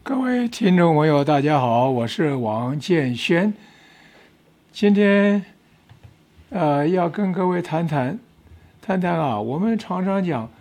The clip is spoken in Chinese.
各位听众朋友，大家好，我是王建轩。今天要跟各位谈谈啊，我们常常讲